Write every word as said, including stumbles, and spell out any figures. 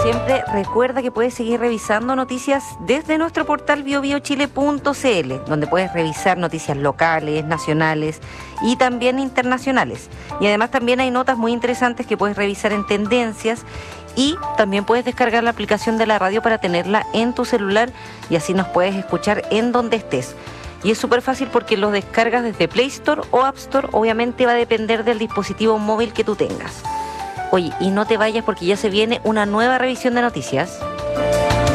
siempre, recuerda que puedes seguir revisando noticias desde nuestro portal bio bio chile punto c l, donde puedes revisar noticias locales, nacionales y también internacionales. Y además también hay notas muy interesantes que puedes revisar en tendencias, y también puedes descargar la aplicación de la radio para tenerla en tu celular y así nos puedes escuchar en donde estés. Y es súper fácil porque lo descargas desde Play Store o App Store, obviamente va a depender del dispositivo móvil que tú tengas. Oye, y no te vayas porque ya se viene una nueva revisión de noticias.